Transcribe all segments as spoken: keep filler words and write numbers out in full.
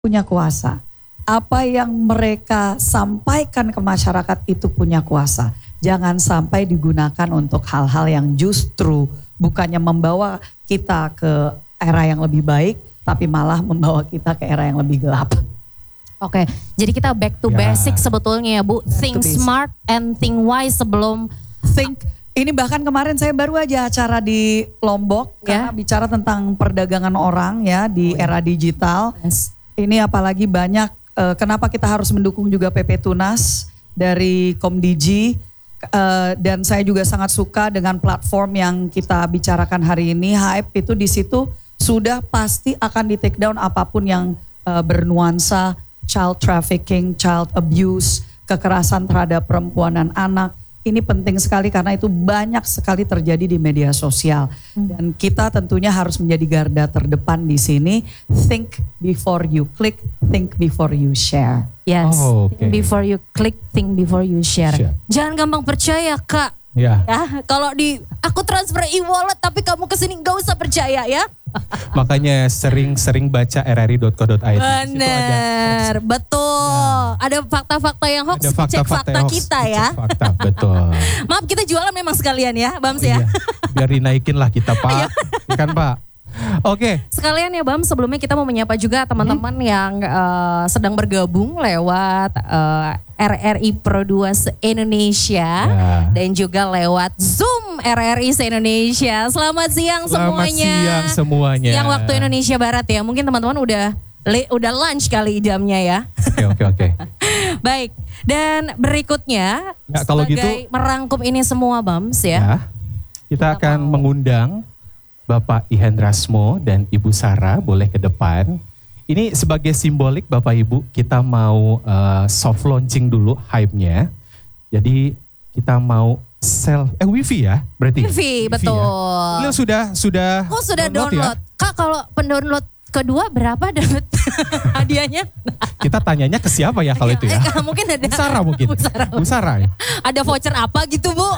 punya kuasa. Apa yang mereka sampaikan ke masyarakat itu punya kuasa. Jangan sampai digunakan untuk hal-hal yang justru bukannya membawa kita ke era yang lebih baik, tapi malah membawa kita ke era yang lebih gelap. Oke, jadi kita back to Ya. basic sebetulnya ya Bu. Back to Think basic. smart and think wise sebelum Think, ini bahkan kemarin saya baru aja acara di Lombok, Ya. karena bicara tentang perdagangan orang ya di era digital. Yes. Ini apalagi banyak, eh, kenapa kita harus mendukung juga P P Tunas dari Komdigi. Uh, dan saya juga sangat suka dengan platform yang kita bicarakan hari ini. Hype itu di situ sudah pasti akan di take down apapun yang uh, bernuansa child trafficking, child abuse, kekerasan terhadap perempuan dan anak. Ini penting sekali karena itu banyak sekali terjadi di media sosial. Dan kita tentunya harus menjadi garda terdepan di sini. Think before you click, think before you share. Yes, Oh, oke. think before you click, think before you share. Share. Jangan gampang percaya Kak. Ya, Ya, kalau di aku transfer e-wallet tapi kamu kesini nggak usah percaya ya. makanya sering-sering baca r r i dot co dot i d. Di situ ada Bener, betul. Ada fakta-fakta yang hoax, Ada cek fakta-fakta fakta yang hoax, kita cek ya. Fakta, betul. Maaf kita jualan memang sekalian ya, Bams ya. Iya, biar dinaikin lah kita Pak. Iya. Ya kan Pak? Oke. Sekalian ya Bam, sebelumnya kita mau menyapa juga teman-teman yang eh, sedang bergabung lewat eh, R R I Pro dua se-Indonesia Ya. dan juga lewat Zoom R R I se-Indonesia. Selamat siang Selamat semuanya. siang semuanya. Siang waktu Indonesia Barat ya. Mungkin teman-teman udah le- udah lunch kali jamnya ya. Oke, oke, oke. Baik. Dan berikutnya Ya, kalau sebagai gitu- merangkum ini semua Bams ya. Ya, kita akan mengundang Bapak Ihendrasmo dan Ibu Sarah boleh ke depan. Ini sebagai simbolik Bapak Ibu, kita mau uh, soft launching dulu hype-nya. Jadi kita mau self eh wifi ya berarti. Wifi, Ya? betul. Beliau sudah sudah Oh sudah download. ya? Kak kalau pendownload kedua berapa dapat hadiahnya? Kita tanyanya ke siapa ya kalau itu ya? Eh, mungkin ada. Bu Sarah mungkin. Bu Sarah. Bu Sarah ya. Ada voucher apa gitu Bu?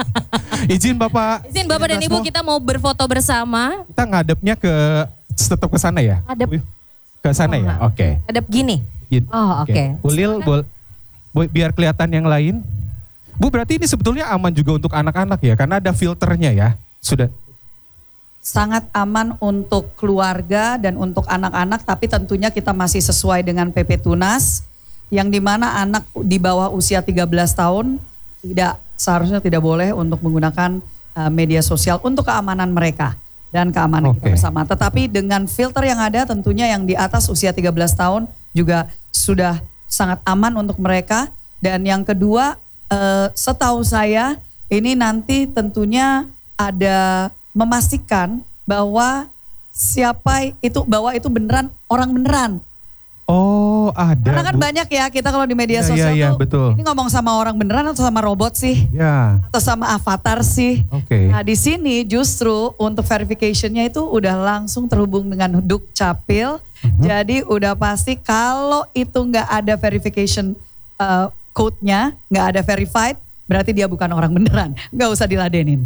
Izin Bapak. Izin Bapak dan Ibu Ihendrasmo, kita mau berfoto bersama. kita ngadepnya ke tetap ke sana ya? Ngadep. Ke sana Oh, ya? enggak. Oke. Ada begini. Gini. Oh oke. Ulil, bol, bo- biar kelihatan yang lain. Bu berarti ini sebetulnya aman juga untuk anak-anak ya? Karena ada filternya ya? Sudah. Sangat aman untuk keluarga dan untuk anak-anak, tapi tentunya kita masih sesuai dengan P P Tunas, yang dimana anak di bawah usia tiga belas tahun tidak seharusnya tidak boleh untuk menggunakan uh, media sosial untuk keamanan mereka dan keamanan kita Oke. bersama. Tetapi dengan filter yang ada tentunya yang di atas usia tiga belas tahun juga sudah sangat aman untuk mereka. Dan yang kedua, uh, setahu saya ini nanti tentunya ada memastikan bahwa siapa itu, bahwa itu beneran orang beneran. Oh ada. Karena kan Bu. banyak ya kita kalau di media Ya, sosial ya, ya, tuh betul. ini ngomong sama orang beneran atau sama robot sih? Ya, Atau sama avatar sih? oke. Nah di sini justru untuk verification-nya itu udah langsung terhubung dengan Dukcapil. Mhm. Jadi udah pasti kalau itu nggak ada verification uh, code-nya, nggak ada verified, berarti dia bukan orang beneran. Nggak usah diladenin.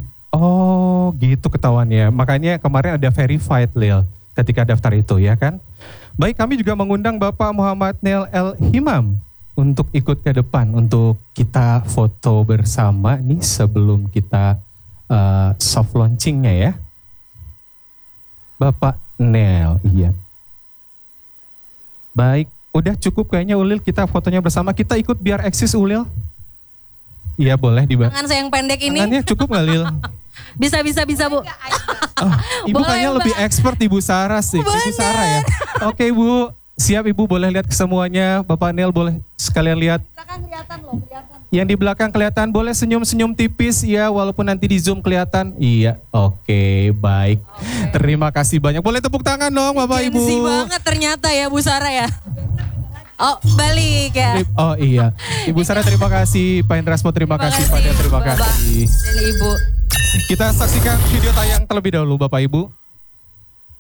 Oh gitu ketahuannya. Makanya kemarin ada verified Lil ketika daftar itu ya kan. Baik, kami juga mengundang Bapak Muhammad Neil El Himam untuk ikut ke depan untuk kita foto bersama nih sebelum kita uh, soft launchingnya ya. Bapak Neil, iya. Baik, udah cukup kayaknya Ulil kita fotonya bersama. Kita ikut biar eksis Ulil. Iya boleh dibantu. Tangan saya yang pendek ini Tangannya cukup nggak Lil? bisa bisa bisa Bu. Oh, Ibu Boleh, kayaknya Mbak. lebih expert Ibu Sarah sih. Ibu Sarah ya. Oke Ibu, siap Ibu boleh lihat ke semuanya. Bapak Neil boleh sekalian lihat. Yang di belakang kelihatan, boleh senyum-senyum tipis ya walaupun nanti di zoom kelihatan. Iya, oke baik. Terima kasih banyak. Boleh tepuk tangan dong Bapak Ibu. Gen Z banget ternyata ya Bu Sarah ya. Oh balik ya. Oh iya, Ibu Sarah terima kasih. Pak Ihendrasmo terima, Terima kasih. kasih, Pak Del terima Bapak kasih. dan Ibu. Kita saksikan video tayang terlebih dahulu Bapak Ibu.